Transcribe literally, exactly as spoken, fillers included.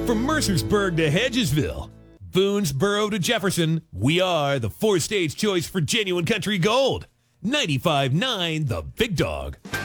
From Mercersburg to Hedgesville, Boonesboro to Jefferson, we are the four-stage choice for genuine country gold. ninety-five point nine The Big Dog.